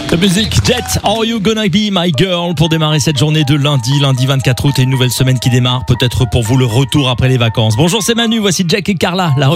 La musique Jet, Are You Gonna Be My Girl pour démarrer cette journée de lundi 24 août et une nouvelle semaine qui démarre. Peut-être pour vous le retour après les vacances. Bonjour, c'est Manu, voici Jack et Carla.